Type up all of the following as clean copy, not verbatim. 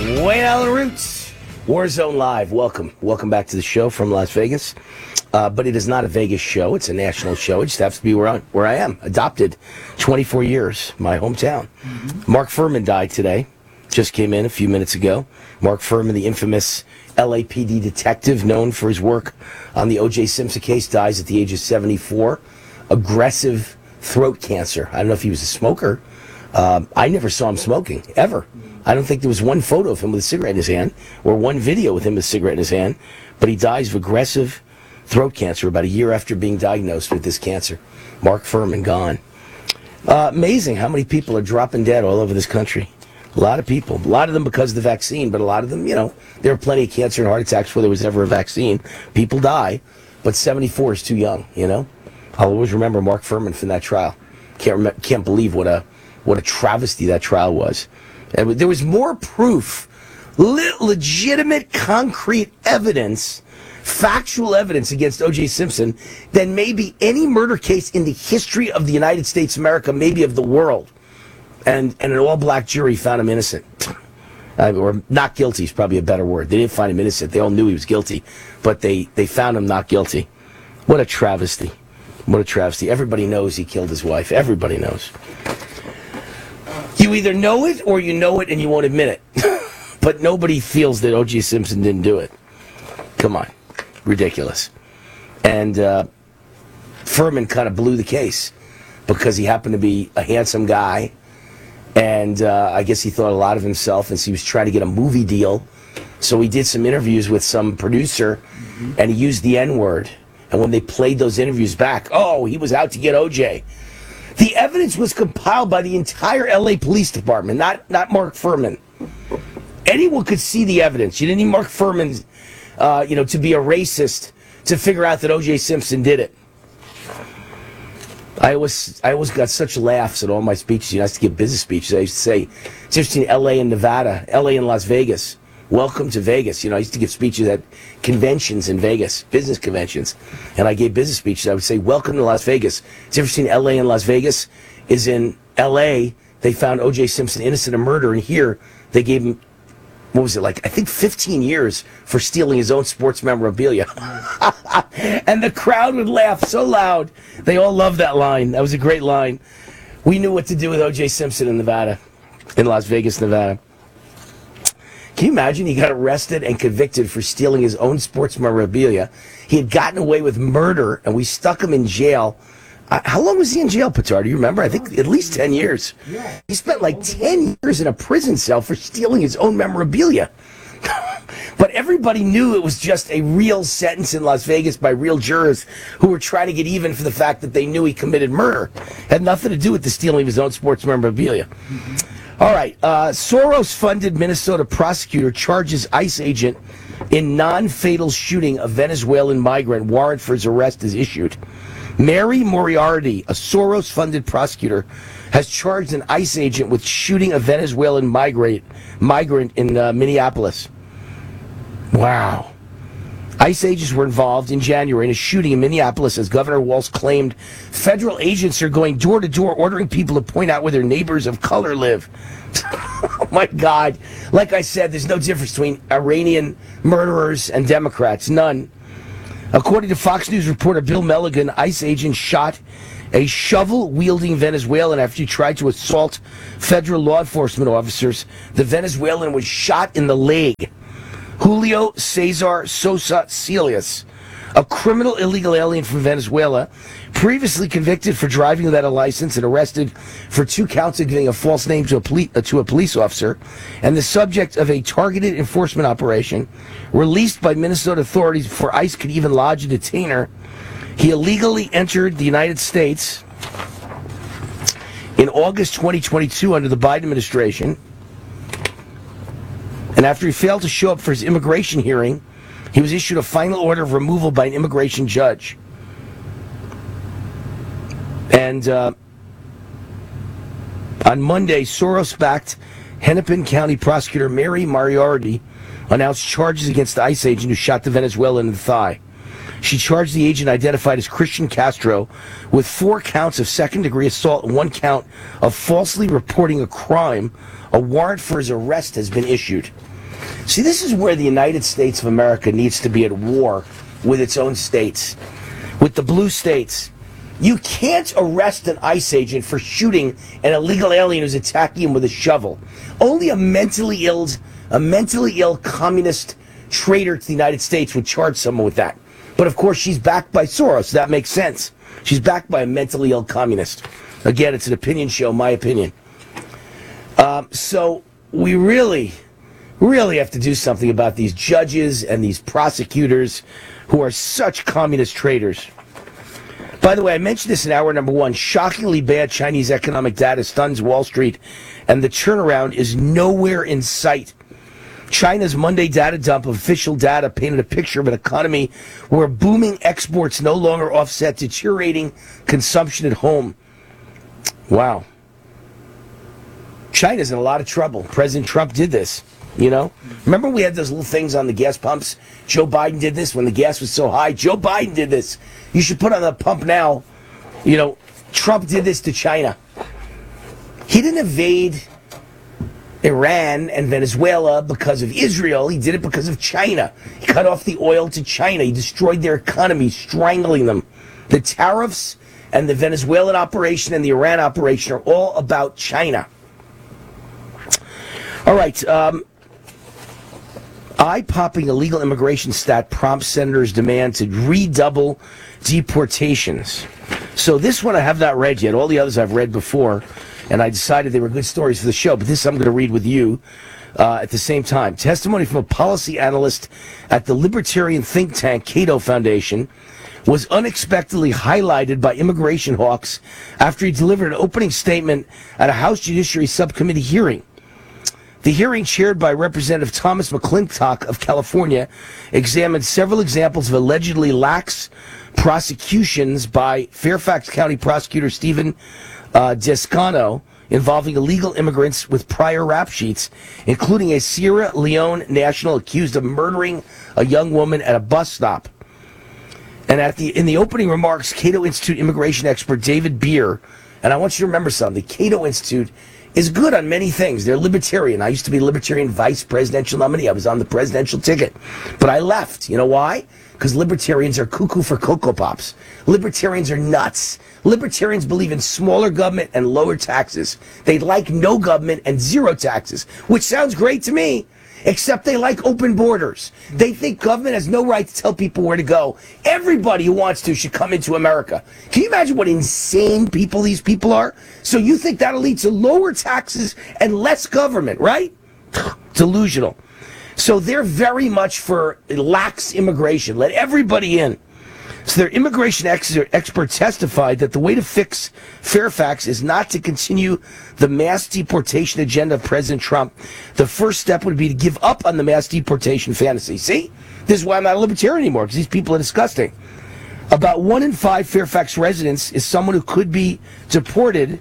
Wayne Allen Roots, Warzone Live. Welcome back to the show from Las Vegas. But it is not a Vegas show. It's a national show. It just happens to be where I am. Adopted 24 years, my hometown. Mm-hmm. Mark Fuhrman died today. Just came in a few minutes ago. Mark Fuhrman, the infamous LAPD detective known for his work on the O.J. Simpson case, dies at the age of 74. Aggressive throat cancer. I don't know if he was a smoker. I never saw him smoking, ever. I don't think there was one photo of him with a cigarette in his hand or one video with him with a cigarette in his hand. But he dies of aggressive throat cancer about a year after being diagnosed with this cancer. Mark Fuhrman gone. Amazing how many people are dropping dead all over this country. A lot of people. A lot of them because of the vaccine, but a lot of them, there are plenty of cancer and heart attacks before there was ever a vaccine. People die, but 74 is too young, I'll always remember Mark Fuhrman from that trial. Can't believe what a travesty that trial was. And there was more proof, legitimate, concrete evidence, factual evidence against O.J. Simpson than maybe any murder case in the history of the United States of America, maybe of the world. And an all-black jury found him innocent. Or not guilty is probably a better word. They didn't find him innocent. They all knew he was guilty. But they found him not guilty. What a travesty. What a travesty. Everybody knows he killed his wife. Everybody knows. You either know it or you know it and you won't admit it. But nobody feels that O.J. Simpson didn't do it. Come on. Ridiculous. And Fuhrman kind of blew the case because he happened to be a handsome guy. And I guess he thought a lot of himself, and so he was trying to get a movie deal. So he did some interviews with some producer, and he used the N-word. And when they played those interviews back, he was out to get O.J. The evidence was compiled by the entire L.A. Police Department, not Mark Fuhrman. Anyone could see the evidence. You didn't need Mark Fuhrman, to be a racist to figure out that O.J. Simpson did it. I always got such laughs at all my speeches. I used to give business speeches. I used to say, it's interesting, L.A. and Nevada, L.A. and Las Vegas. Welcome to Vegas. I used to give speeches at conventions in Vegas, business conventions. And I gave business speeches. I would say, welcome to Las Vegas. It's interesting, L.A. and Las Vegas is in L.A. They found O.J. Simpson innocent of murder. And here, they gave him, I think 15 years for stealing his own sports memorabilia. And the crowd would laugh so loud. They all loved that line. That was a great line. We knew what to do with O.J. Simpson in Nevada, in Las Vegas, Nevada. Can you imagine? He got arrested and convicted for stealing his own sports memorabilia. He had gotten away with murder, and we stuck him in jail. How long was he in jail, Petard? Do you remember? I think at least 10 years. Yeah. He spent 10 years in a prison cell for stealing his own memorabilia. But everybody knew it was just a real sentence in Las Vegas by real jurors who were trying to get even for the fact that they knew he committed murder. Had nothing to do with the stealing of his own sports memorabilia. Mm-hmm. All right. Soros-funded Minnesota prosecutor charges ICE agent in non-fatal shooting of Venezuelan migrant. Warrant for his arrest is issued. Mary Moriarty, a Soros-funded prosecutor, has charged an ICE agent with shooting a Venezuelan migrant in Minneapolis. Wow. ICE agents were involved in January in a shooting in Minneapolis as Governor Walz claimed federal agents are going door to door ordering people to point out where their neighbors of color live. Oh, my God. Like I said, there's no difference between Iranian murderers and Democrats. None. According to Fox News reporter Bill Milligan, ICE agents shot a shovel-wielding Venezuelan after he tried to assault federal law enforcement officers. The Venezuelan was shot in the leg. Julio Cesar Sosa Celius, a criminal illegal alien from Venezuela, previously convicted for driving without a license and arrested for 2 counts of giving a false name to a police officer, and the subject of a targeted enforcement operation released by Minnesota authorities before ICE could even lodge a detainer. He illegally entered the United States in August 2022 under the Biden administration. And after he failed to show up for his immigration hearing, he was issued a final order of removal by an immigration judge. And on Monday, Soros-backed Hennepin County prosecutor Mary Moriarty announced charges against the ICE agent who shot the Venezuelan in the thigh. She charged the agent, identified as Christian Castro, with 4 counts of second-degree assault and 1 count of falsely reporting a crime. A warrant for his arrest has been issued. See, this is where the United States of America needs to be at war with its own states, with the blue states. You can't arrest an ICE agent for shooting an illegal alien who's attacking him with a shovel. Only a mentally ill communist traitor to the United States would charge someone with that. But of course, she's backed by Soros. So that makes sense. She's backed by a mentally ill communist. Again, it's an opinion show, my opinion. So we really have to do something about these judges and these prosecutors who are such communist traitors. By the way, I mentioned this in hour number one. Shockingly bad Chinese economic data stuns Wall Street, and the turnaround is nowhere in sight. China's Monday data dump of official data painted a picture of an economy where booming exports no longer offset deteriorating consumption at home. Wow. China's in a lot of trouble. President Trump did this, you know? Remember we had those little things on the gas pumps? Joe Biden did this when the gas was so high. Joe Biden did this. You should put on the pump now. You know, Trump did this to China. He didn't invade Iran and Venezuela because of Israel. He did it because of China. He cut off the oil to China. He destroyed their economy, strangling them. The tariffs and the Venezuelan operation and the Iran operation are all about China. All right. Eye-popping illegal immigration stat prompts senators' demand to redouble deportations. So this one I have not read yet. All the others I've read before, and I decided they were good stories for the show. But this I'm going to read with you at the same time. Testimony from a policy analyst at the libertarian think tank Cato Foundation was unexpectedly highlighted by immigration hawks after he delivered an opening statement at a House Judiciary Subcommittee hearing. The hearing, chaired by Representative Thomas McClintock of California, examined several examples of allegedly lax prosecutions by Fairfax County Prosecutor Stephen Descano involving illegal immigrants with prior rap sheets, including a Sierra Leone national accused of murdering a young woman at a bus stop. And in the opening remarks, Cato Institute immigration expert David Beer, and I want you to remember something, the Cato Institute is good on many things. They're libertarian. I used to be libertarian vice presidential nominee. I was on the presidential ticket. But I left. You know why? Because libertarians are cuckoo for Cocoa Pops. Libertarians are nuts. Libertarians believe in smaller government and lower taxes. They like no government and zero taxes, which sounds great to me, except they like open borders. They think government has no right to tell people where to go. Everybody who wants to should come into America. Can you imagine what insane people these people are? So you think that'll lead to lower taxes and less government, right? Delusional. So they're very much for lax immigration. Let everybody in. So their immigration expert testified that the way to fix Fairfax is not to continue the mass deportation agenda of President Trump. The first step would be to give up on the mass deportation fantasy. See? This is why I'm not a libertarian anymore, because these people are disgusting. About 1 in 5 Fairfax residents is someone who could be deported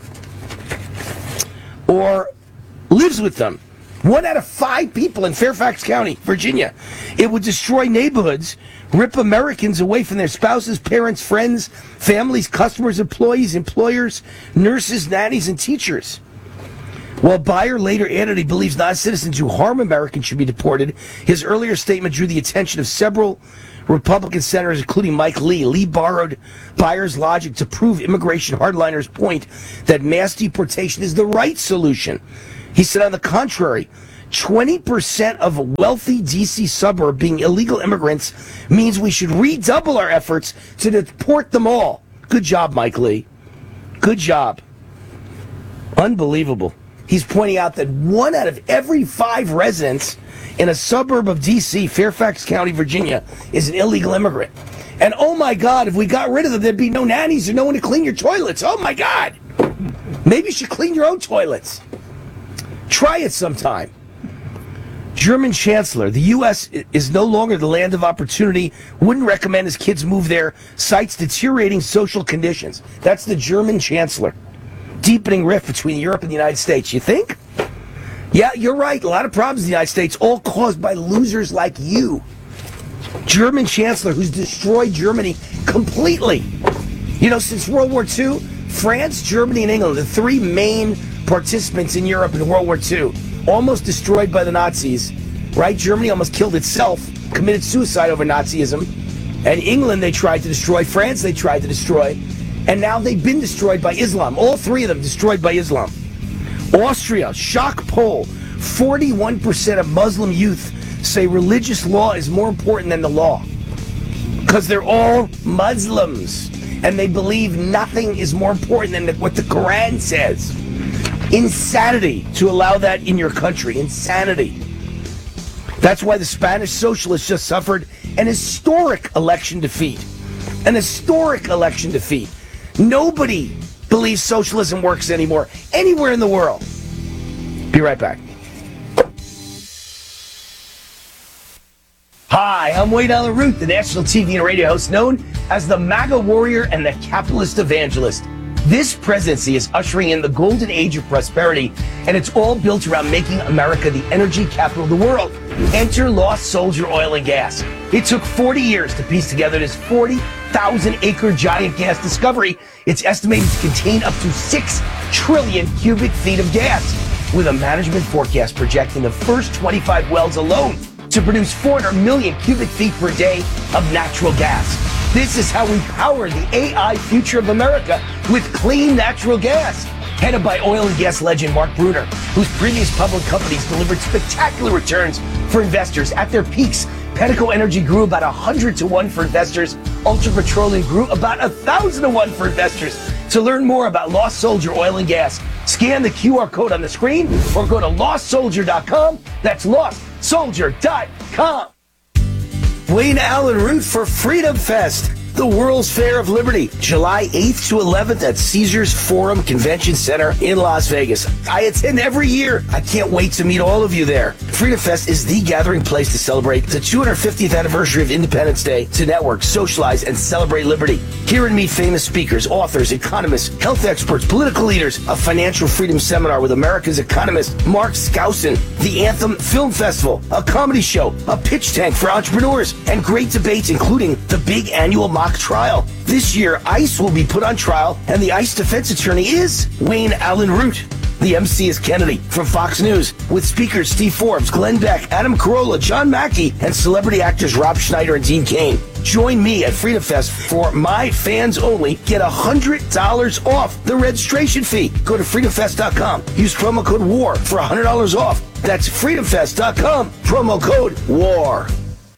or lives with them. 1 out of 5 people in Fairfax County, Virginia. It would destroy neighborhoods, rip Americans away from their spouses, parents, friends, families, customers, employees, employers, nurses, nannies, and teachers. While Beyer later added he believes non-citizens who harm Americans should be deported, his earlier statement drew the attention of several Republican senators, including Mike Lee. Lee borrowed Beyer's logic to prove immigration hardliners' point that mass deportation is the right solution. He said, on the contrary, 20% of a wealthy D.C. suburb being illegal immigrants means we should redouble our efforts to deport them all. Good job, Mike Lee. Good job. Unbelievable. He's pointing out that 1 out of every 5 residents in a suburb of D.C., Fairfax County, Virginia, is an illegal immigrant. And oh my God, if we got rid of them, there'd be no nannies or no one to clean your toilets. Oh my God. Maybe you should clean your own toilets. Try it sometime. German Chancellor, the U.S. is no longer the land of opportunity, wouldn't recommend his kids move there, cites deteriorating social conditions. That's the German Chancellor. Deepening rift between Europe and the United States. You think? Yeah, you're right. A lot of problems in the United States, all caused by losers like you. German Chancellor who's destroyed Germany completely. You know, since World War II, France, Germany, and England, the 3 main participants in Europe in World War II, almost destroyed by the Nazis. right? Germany almost killed itself, committed suicide over Nazism. And England, they tried to destroy. France, they tried to destroy. And now they've been destroyed by Islam. All three of them destroyed by Islam. Austria, shock poll. 41% of Muslim youth say religious law is more important than the law. Because they're all Muslims. And they believe nothing is more important than what the Quran says. Insanity to allow that in your country. Insanity. That's why the Spanish socialists just suffered an historic election defeat. An historic election defeat. Nobody believes socialism works anymore, anywhere in the world. Be right back. Hi, I'm Wayne Allen Root, the national TV and radio host known as the MAGA warrior and the capitalist evangelist. This presidency is ushering in the golden age of prosperity, and it's all built around making America the energy capital of the world. Enter Lost Soldier Oil and Gas. It took 40 years to piece together this 40,000-acre giant gas discovery. It's estimated to contain up to 6 trillion cubic feet of gas, with a management forecast projecting the first 25 wells alone to produce 400 million cubic feet per day of natural gas. This is how we power the AI future of America with clean natural gas. Headed by oil and gas legend Mark Brunner, whose previous public companies delivered spectacular returns for investors. At their peaks, Pedico Energy grew about 100 to 1 for investors. Ultra Petroleum grew about 1,000 to 1 for investors. To learn more about Lost Soldier Oil and Gas, scan the QR code on the screen or go to lostsoldier.com. That's lostsoldier.com. Wayne Allen Root for Freedom Fest, the World's Fair of Liberty, July 8th to 11th at Caesars Forum Convention Center in Las Vegas. I attend every year. I can't wait to meet all of you there. Freedom Fest is the gathering place to celebrate the 250th anniversary of Independence Day, to network, socialize, and celebrate liberty. Hear and meet famous speakers, authors, economists, health experts, political leaders, a financial freedom seminar with America's economist Mark Skousen, the Anthem Film Festival, a comedy show, a pitch tank for entrepreneurs, and great debates including the big annual mock trial. This year, ICE will be put on trial, and the ICE defense attorney is Wayne Allen Root. The MC is Kennedy from Fox News, with speakers Steve Forbes, Glenn Beck, Adam Carolla, John Mackey, and celebrity actors Rob Schneider and Dean Cain. Join me at Freedom Fest for my fans only. Get $100 off the registration fee. Go to freedomfest.com. Use promo code WAR for $100 off. That's freedomfest.com. Promo code WAR.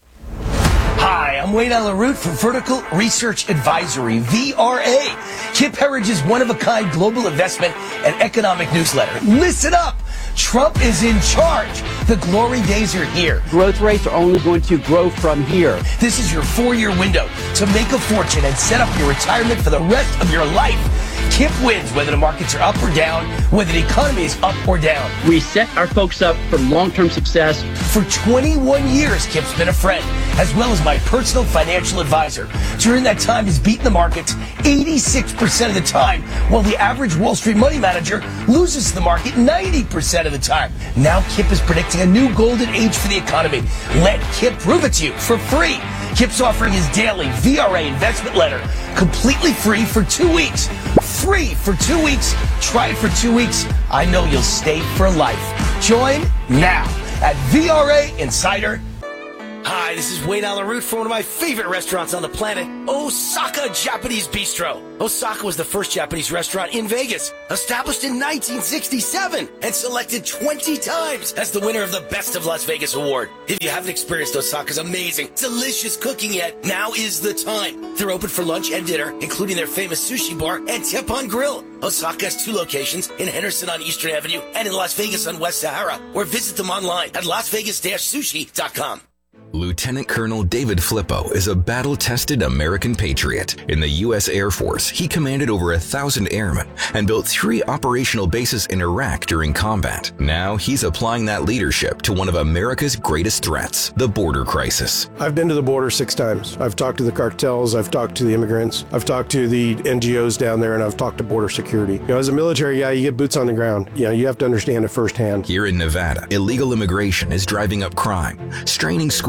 Hi, I'm Wayne Allen Root from Vertical Research Advisory, VRA, Kip Herridge's one-of-a-kind global investment and economic newsletter. Listen up! Trump is in charge. The glory days are here. Growth rates are only going to grow from here. This is your 4-year window to make a fortune and set up your retirement for the rest of your life. Kip wins whether the markets are up or down, whether the economy is up or down. We set our folks up for long-term success. For 21 years, Kip's been a friend, as well as my personal financial advisor. During that time, he's beaten the markets 86% of the time, while the average Wall Street money manager loses to the market 90% of the time. Now Kip is predicting a new golden age for the economy. Let Kip prove it to you for free. Kip's offering his daily VRA investment letter completely free for 2 weeks. Free for 2 weeks. Try it for 2 weeks. I know you'll stay for life. Join now at VRA Insider. Hi, this is Wayne Allen Root from one of my favorite restaurants on the planet, Osaka Japanese Bistro. Osaka was the first Japanese restaurant in Vegas, established in 1967 and selected 20 times as the winner of the Best of Las Vegas award. If you haven't experienced Osaka's amazing, delicious cooking yet, now is the time. They're open for lunch and dinner, including their famous sushi bar and Teppan Grill. Osaka has 2 locations, in Henderson on Eastern Avenue and in Las Vegas on West Sahara, or visit them online at lasvegas-sushi.com. Lieutenant Colonel David Flippo is a battle-tested American patriot. In the U.S. Air Force, he commanded over 1,000 airmen and built 3 operational bases in Iraq during combat. Now he's applying that leadership to one of America's greatest threats, the border crisis. I've been to the border 6 times. I've talked to the cartels, I've talked to the immigrants, I've talked to the NGOs down there, and I've talked to border security. You know, as a military guy, you get boots on the ground. You know, you have to understand it firsthand. Here in Nevada, illegal immigration is driving up crime, straining school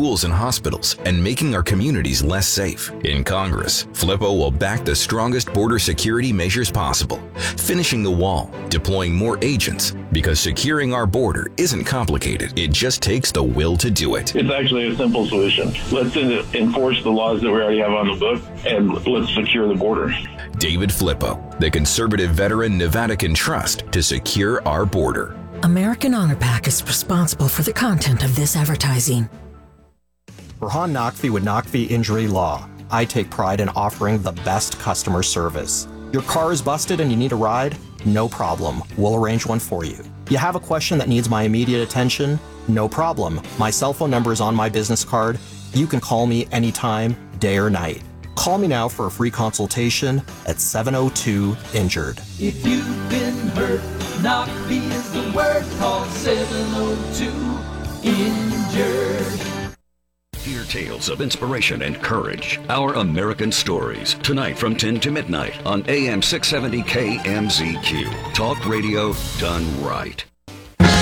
schools and hospitals and making our communities less safe. In Congress, Flippo will back the strongest border security measures possible, finishing the wall, deploying more agents, because securing our border isn't complicated. It just takes the will to do it. It's actually a simple solution. Let's enforce the laws that we already have on the book, and let's secure the border. David Flippo, the conservative veteran Nevada can trust to secure our border. American Honor Pack is responsible for the content of this advertising. Burhan Naqvi with Naqvi Injury Law. I take pride in offering the best customer service. Your car is busted and you need a ride? No problem. We'll arrange one for you. You have a question that needs my immediate attention? No problem. My cell phone number is on my business card. You can call me anytime, day or night. Call me now for a free consultation at 702-INJURED. If you've been hurt, Naqvi is the word. Call 702-INJURED. Hear tales of inspiration and courage. Our American Stories. Tonight from 10 to midnight on AM 670 KMZQ. Talk radio done right.